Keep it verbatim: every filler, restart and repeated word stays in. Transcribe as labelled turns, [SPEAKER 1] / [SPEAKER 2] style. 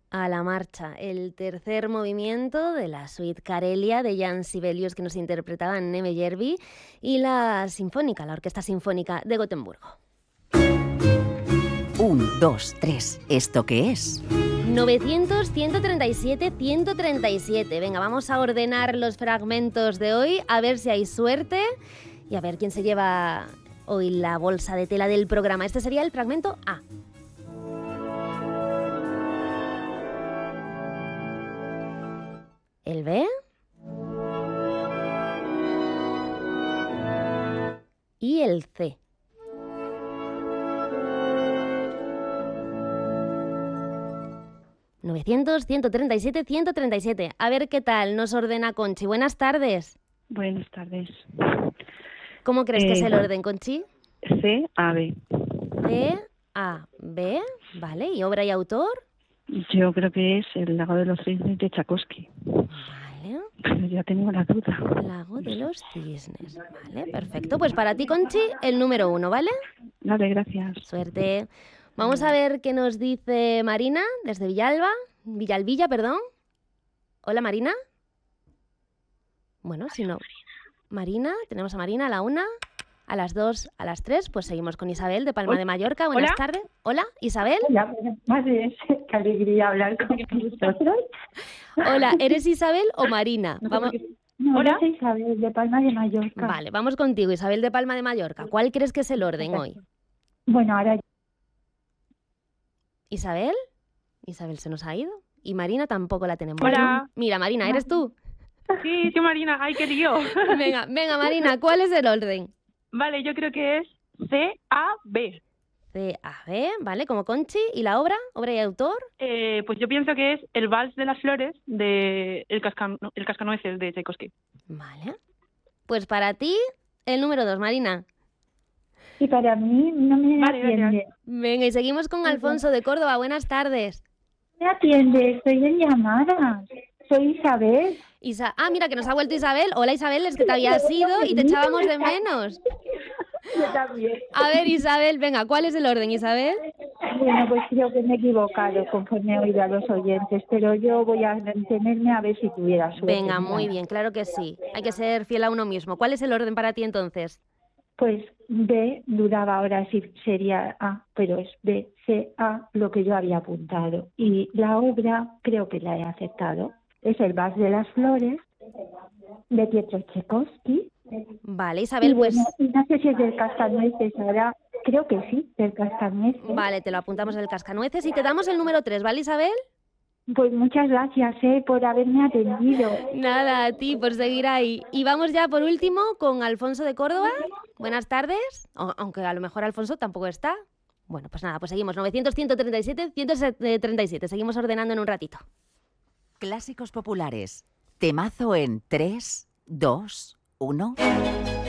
[SPEAKER 1] A la marcha, el tercer movimiento de la suite Karelia de Jan Sibelius que nos interpretaban Neve Järvi y la Sinfónica, la Orquesta Sinfónica de Gotemburgo.
[SPEAKER 2] Un, dos, tres. ¿Esto qué es?
[SPEAKER 1] novecientos, ciento treinta y siete, ciento treinta y siete. Venga, vamos a ordenar los fragmentos de hoy, a ver si hay suerte y a ver quién se lleva hoy la bolsa de tela del programa. Este sería el fragmento A. El B. Y el C. novecientos, ciento treinta y siete, ciento treinta y siete. A ver qué tal nos ordena Conchi. Buenas tardes.
[SPEAKER 3] Buenas tardes.
[SPEAKER 1] ¿Cómo crees
[SPEAKER 3] eh,
[SPEAKER 1] que es el orden, Conchi?
[SPEAKER 3] C, A, B.
[SPEAKER 1] C, A, B. Vale. ¿Y obra y autor?
[SPEAKER 3] Yo creo que es El lago de los cisnes de Tchaikovsky.
[SPEAKER 1] Vale.
[SPEAKER 3] Pero ya tengo la duda.
[SPEAKER 1] Lago de los cisnes. Vale, perfecto. Pues para ti, Conchi, el número uno, ¿vale?
[SPEAKER 3] Vale, gracias.
[SPEAKER 1] Suerte. Vamos a ver qué nos dice Marina desde Villalba. Villalbilla, perdón. Hola, Marina. Bueno, si no... Marina, tenemos a Marina a la una, a las dos, a las tres. Pues seguimos con Isabel de Palma
[SPEAKER 4] Hola.
[SPEAKER 1] de Mallorca. Buenas
[SPEAKER 4] Hola.
[SPEAKER 1] tardes. Hola, Isabel.
[SPEAKER 5] Hola, buenas tardes. Qué alegría hablar con vosotros.
[SPEAKER 1] Hola, ¿eres Isabel o Marina? Vamos...
[SPEAKER 5] No,
[SPEAKER 4] Hola.
[SPEAKER 5] yo soy Isabel, de Palma de Mallorca.
[SPEAKER 1] Vale, vamos contigo, Isabel de Palma de Mallorca. ¿Cuál crees que es el orden hoy?
[SPEAKER 5] Bueno, ahora
[SPEAKER 1] ¿Isabel? Isabel se nos ha ido. Y Marina tampoco la tenemos.
[SPEAKER 4] Hola.
[SPEAKER 1] Mira, Marina, ¿eres tú?
[SPEAKER 4] Sí, sí, Marina. ¡Ay, qué lío!
[SPEAKER 1] Venga, venga, Marina, ¿cuál es el orden?
[SPEAKER 4] Vale, yo creo que es C, A, B.
[SPEAKER 1] C, A, B, ¿vale? Como Conchi. ¿Y la obra? ¿Obra y autor?
[SPEAKER 4] Eh, pues yo pienso que es El vals de las flores de El, casca... el cascanueces de Tchaikovsky.
[SPEAKER 1] Vale. Pues para ti, el número dos, Marina.
[SPEAKER 5] y para mí no me
[SPEAKER 4] Vale,
[SPEAKER 5] atiende.
[SPEAKER 1] Venga, y seguimos con Alfonso de Córdoba. Buenas tardes.
[SPEAKER 5] No me atiende, estoy en llamada. Soy Isabel.
[SPEAKER 1] Isa... Ah, mira, que nos ha vuelto Isabel. Hola, Isabel, es que te habías ido y te echábamos de menos.
[SPEAKER 5] Yo también.
[SPEAKER 1] A ver, Isabel, venga, ¿cuál es el orden, Isabel?
[SPEAKER 5] Bueno, pues creo que me he equivocado conforme he oído a los oyentes, pero yo voy a mantenerme a ver si tuviera suerte.
[SPEAKER 1] Venga, muy bien, claro que sí. Hay que ser fiel a uno mismo. ¿Cuál es el orden para ti entonces?
[SPEAKER 5] Pues B duraba ahora sí sería A, pero es B, C, A lo que yo había apuntado. Y la obra creo que la he aceptado. Es El vals de las flores de Pietro Tchaikovsky.
[SPEAKER 1] Vale,
[SPEAKER 5] Y
[SPEAKER 1] Isabel, pues...
[SPEAKER 5] bueno, y no sé si es del Cascanueces ahora, creo que sí, del Cascanueces.
[SPEAKER 1] Vale, te lo apuntamos en el cascanueces y te damos el número tres, ¿vale, Isabel?
[SPEAKER 5] Pues muchas gracias eh, por haberme atendido.
[SPEAKER 1] Nada, a ti por seguir ahí. Y vamos ya por último con Alfonso de Córdoba. Buenas tardes, o- aunque a lo mejor Alfonso tampoco está. Bueno, pues nada, pues seguimos. novecientos, ciento treinta y siete, ciento treinta y siete. Seguimos ordenando en un ratito.
[SPEAKER 2] Clásicos populares. Temazo en tres, dos, uno.